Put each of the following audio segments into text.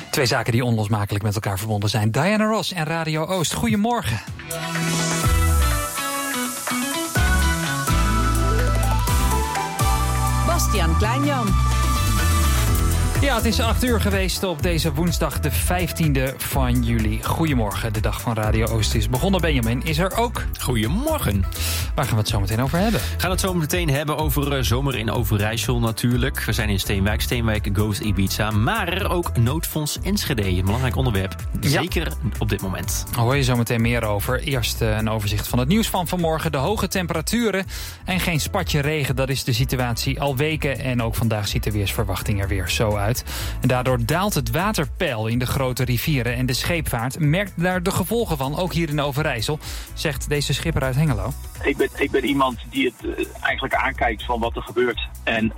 Twee zaken die onlosmakelijk met elkaar verbonden zijn. Diana Ross en Radio Oost. Goedemorgen. Bastiaan Kleinjan. Ja, het is 8 uur geweest op deze woensdag de 15e van juli. Goedemorgen, de dag van Radio Oost is begonnen. Benjamin is er ook. Goedemorgen. Waar gaan we het zo meteen over hebben? We gaan het zo meteen hebben over zomer in Overijssel natuurlijk. We zijn in Steenwijk Goes Ibiza. Maar ook noodfonds Enschede, een belangrijk onderwerp. Zeker op dit moment. Daar hoor je zo meteen meer over. Eerst een overzicht van het nieuws van vanmorgen. De hoge temperaturen en geen spatje regen. Dat is de situatie al weken. En ook vandaag ziet de weersverwachting er weer zo uit. En daardoor daalt het waterpeil in de grote rivieren. En de scheepvaart merkt daar de gevolgen van. Ook hier in Overijssel, zegt deze schipper uit Hengelo. Ik ben iemand die het eigenlijk aankijkt van wat er gebeurt. En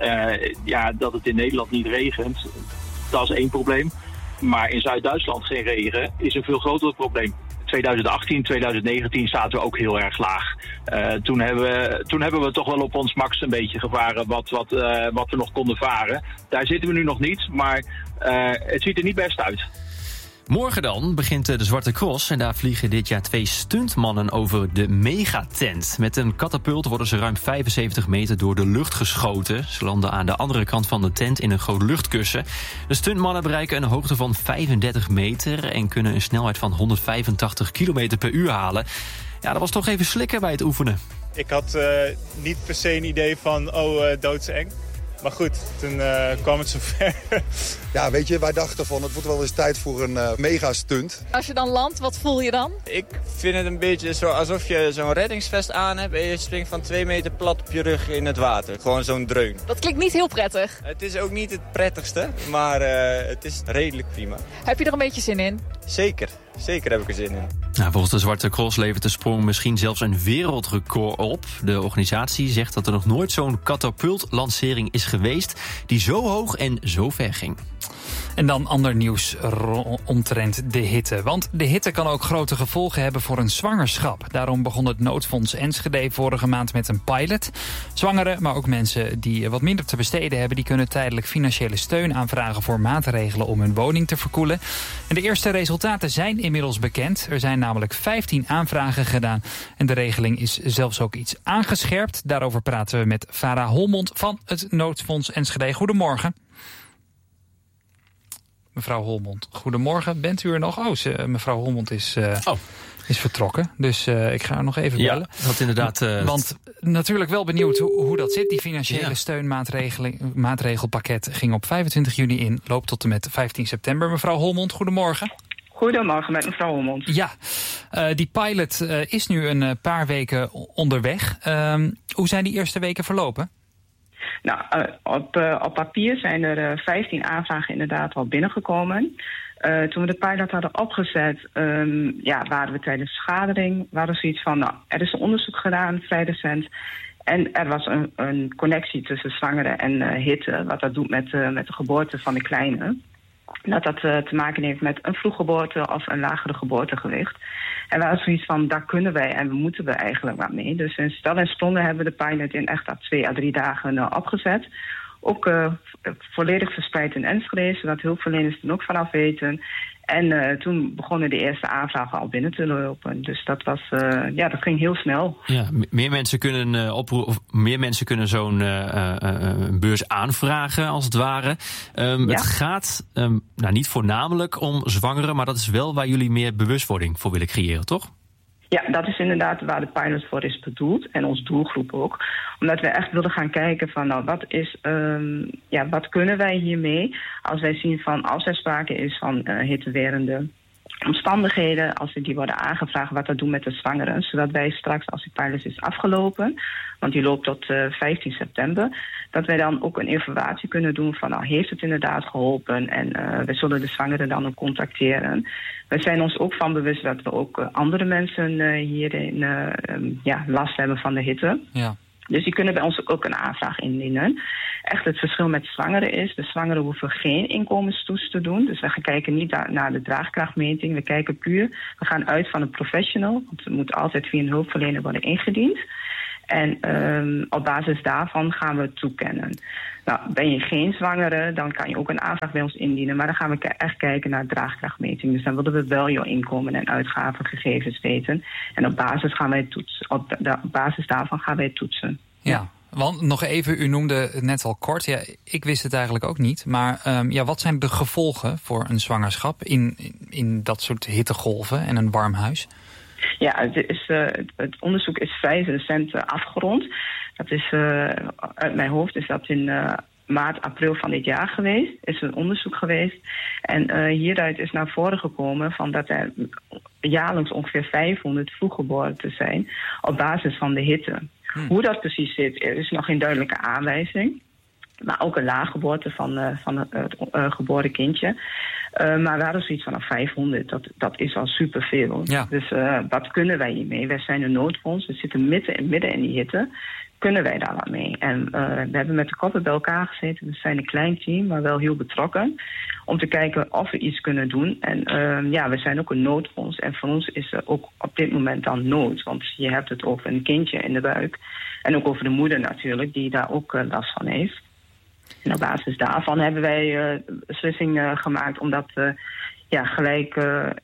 dat het in Nederland niet regent, dat is één probleem. Maar in Zuid-Duitsland geen regen is een veel groter probleem. 2018, 2019 zaten we ook heel erg laag. Toen hebben we toch wel op ons max een beetje gevaren wat we nog konden varen. Daar zitten we nu nog niet, maar het ziet er niet best uit. Morgen dan begint de Zwarte Cross en daar vliegen dit jaar 2 stuntmannen over de megatent. Met een katapult worden ze ruim 75 meter door de lucht geschoten. Ze landen aan de andere kant van de tent in een groot luchtkussen. De stuntmannen bereiken een hoogte van 35 meter en kunnen een snelheid van 185 km per uur halen. Ja, dat was toch even slikken bij het oefenen. Ik had niet per se een idee van, doodseng. Maar goed, toen kwam het zover. Ja, weet je, wij dachten van het wordt wel eens tijd voor een mega-stunt. Als je dan landt, wat voel je dan? Ik vind het een beetje zo alsof je zo'n reddingsvest aan hebt en je springt van 2 meter plat op je rug in het water. Gewoon zo'n dreun. Dat klinkt niet heel prettig. Het is ook niet het prettigste, maar het is redelijk prima. Heb je er een beetje zin in? Zeker heb ik er zin in. Nou, volgens de Zwarte Cross levert de sprong misschien zelfs een wereldrecord op. De organisatie zegt dat er nog nooit zo'n katapultlancering is geweest die zo hoog en zo ver ging. En dan ander nieuws omtrent de hitte. Want de hitte kan ook grote gevolgen hebben voor een zwangerschap. Daarom begon het noodfonds Enschede vorige maand met een pilot. Zwangeren, maar ook mensen die wat minder te besteden hebben, die kunnen tijdelijk financiële steun aanvragen voor maatregelen om hun woning te verkoelen. En de eerste resultaten zijn inmiddels bekend. Er zijn namelijk 15 aanvragen gedaan. En de regeling is zelfs ook iets aangescherpt. Daarover praten we met Farah Holmond van het noodfonds Enschede. Goedemorgen. Mevrouw Holmond, goedemorgen. Bent u er nog? Mevrouw Holmond is vertrokken. Dus ik ga haar nog even bellen. Ja, dat inderdaad. Want natuurlijk wel benieuwd hoe dat zit. Die financiële steunmaatregelpakket ging op 25 juni in. Loopt tot en met 15 september. Mevrouw Holmond, goedemorgen. Goedemorgen met mevrouw Holmond. Ja, die pilot is nu een paar weken onderweg. Hoe zijn die eerste weken verlopen? Nou, op papier zijn er 15 aanvragen inderdaad al binnengekomen. Toen we de pilot hadden opgezet, waren we tijdens de vergadering. Waren zoiets van, er is een onderzoek gedaan, vrij recent. En er was een connectie tussen zwangeren en hitte. Wat dat doet met de geboorte van de kleine. Dat te maken heeft met een vroeggeboorte of een lagere geboortegewicht. En we hadden zoiets van, daar kunnen wij en moeten we eigenlijk wat mee. Dus in stel en spronden hebben we de pilot in echt 2 à 3 dagen opgezet. Ook volledig verspreid in Enschede, zodat hulpverleners er ook vanaf weten. En toen begonnen de eerste aanvragen al binnen te lopen. Dus dat was, dat ging heel snel. Ja, meer mensen kunnen zo'n beurs aanvragen, als het ware. Het gaat niet voornamelijk om zwangeren, maar dat is wel waar jullie meer bewustwording voor willen creëren, toch? Ja, dat is inderdaad waar de pilot voor is bedoeld. En ons doelgroep ook. Omdat we echt willen gaan kijken van, wat kunnen wij hiermee? Als wij zien van, als er sprake is van hittewerende omstandigheden, als die worden aangevraagd, wat dat doen met de zwangeren. Zodat wij straks, als die pilot is afgelopen, want die loopt tot 15 september... dat wij dan ook een evaluatie kunnen doen van, heeft het inderdaad geholpen? En we zullen de zwangeren dan ook contacteren. We zijn ons ook van bewust dat we ook andere mensen hierin last hebben van de hitte. Ja. Dus die kunnen bij ons ook een aanvraag indienen. Echt het verschil met zwangeren is, de zwangeren hoeven geen inkomenstoets te doen. Dus we gaan kijken niet naar de draagkrachtmeting. We kijken puur, we gaan uit van een professional. Want het moet altijd via een hulpverlener worden ingediend. En op basis daarvan gaan we het toekennen. Nou, ben je geen zwangere, dan kan je ook een aanvraag bij ons indienen. Maar dan gaan we echt kijken naar draagkrachtmeting. Dus dan willen we wel jouw inkomen en uitgavengegevens weten. En op basis daarvan gaan wij toetsen. Ja, want nog even, u noemde het net al kort. Ja, ik wist het eigenlijk ook niet. Maar wat zijn de gevolgen voor een zwangerschap in dat soort hittegolven en een warm huis? Ja, het onderzoek is vrij recent afgerond. Dat is, uit mijn hoofd is dat in maart, april van dit jaar geweest. Is een onderzoek geweest. En hieruit is naar voren gekomen van dat er jaarlijks ongeveer 500 vroeggeboorten zijn op basis van de hitte. Hoe dat precies zit, er is nog geen duidelijke aanwijzing. Maar ook een laaggeboorte van het geboren kindje. Maar we hadden zoiets van 500, dat is al superveel. Ja. Dus wat kunnen wij hiermee? Wij zijn een noodfonds, we zitten midden in die hitte. Kunnen wij daar wat mee? En we hebben met de koppen bij elkaar gezeten. We zijn een klein team, maar wel heel betrokken. Om te kijken of we iets kunnen doen. En we zijn ook een noodfonds. En voor ons is er ook op dit moment dan nood. Want je hebt het over een kindje in de buik. En ook over de moeder natuurlijk, die daar ook last van heeft. En op basis daarvan hebben wij beslissing gemaakt om dat gelijk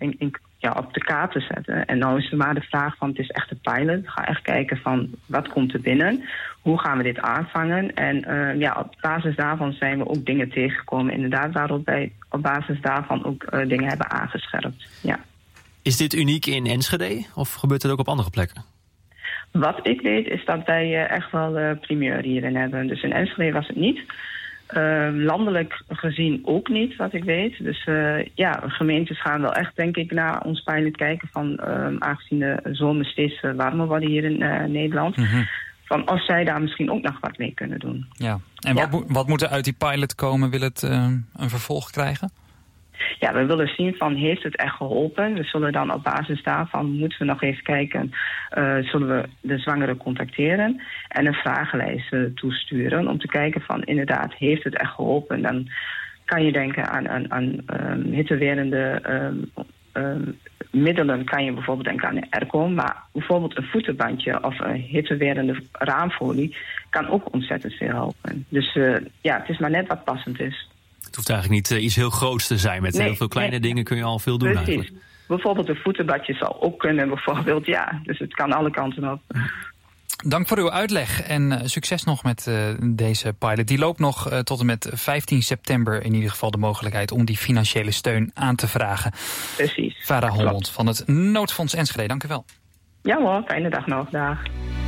op de kaart te zetten. En nou is er maar de vraag van, het is echt een pilot. We gaan echt kijken van, wat komt er binnen? Hoe gaan we dit aanvangen? En op basis daarvan zijn we ook dingen tegengekomen. Inderdaad, waarop wij op basis daarvan ook dingen hebben aangescherpt. Ja. Is dit uniek in Enschede of gebeurt het ook op andere plekken? Wat ik weet is dat wij echt wel primeur hierin hebben. Dus in Enschede was het niet. Landelijk gezien ook niet, wat ik weet. Dus gemeentes gaan wel echt, denk ik, naar ons pilot kijken van, aangezien de zomer steeds warmer worden hier in Nederland, van of zij daar misschien ook nog wat mee kunnen doen. Ja. En wat moet er uit die pilot komen? Wil het een vervolg krijgen? Ja, we willen zien van, heeft het echt geholpen? We zullen dan op basis daarvan, moeten we nog even kijken, zullen we de zwangere contacteren en een vragenlijst toesturen om te kijken van, inderdaad, heeft het echt geholpen? Dan kan je denken aan hittewerende middelen, kan je bijvoorbeeld denken aan een airco, maar bijvoorbeeld een voetenbandje of een hittewerende raamfolie kan ook ontzettend veel helpen. Dus het is maar net wat passend is. Het hoeft eigenlijk niet iets heel groots te zijn. Met heel veel kleine dingen kun je al veel doen. Precies. Eigenlijk. Bijvoorbeeld een voetenbadje zal ook kunnen, bijvoorbeeld. Ja, dus het kan alle kanten op. Dank voor uw uitleg en succes nog met deze pilot. Die loopt nog tot en met 15 september in ieder geval de mogelijkheid om die financiële steun aan te vragen. Precies. Farah Holmond van het Noodfonds Enschede, dank u wel. Ja hoor, fijne dag nog. Dag.